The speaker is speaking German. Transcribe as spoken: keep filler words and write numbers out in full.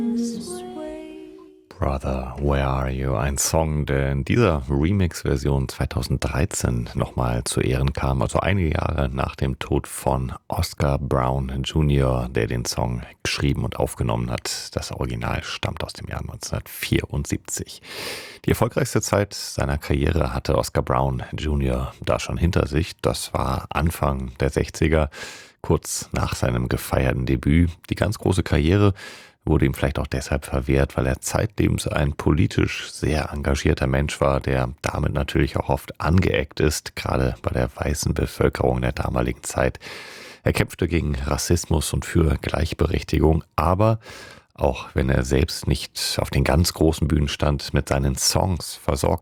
Brother, Where Are You? Ein Song, der in dieser Remix-Version zweitausenddreizehn nochmal zu Ehren kam, also einige Jahre nach dem Tod von Oscar Brown Junior, der den Song geschrieben und aufgenommen hat. Das Original stammt aus dem Jahr neunzehnhundertvierundsiebzig. Die erfolgreichste Zeit seiner Karriere hatte Oscar Brown Junior da schon hinter sich. Das war Anfang der sechziger, kurz nach seinem gefeierten Debüt. Die ganz große Karriere wurde ihm vielleicht auch deshalb verwehrt, weil er zeitlebens ein politisch sehr engagierter Mensch war, der damit natürlich auch oft angeeckt ist, gerade bei der weißen Bevölkerung der damaligen Zeit. Er kämpfte gegen Rassismus und für Gleichberechtigung, aber auch wenn er selbst nicht auf den ganz großen Bühnen stand, mit seinen Songs versorgt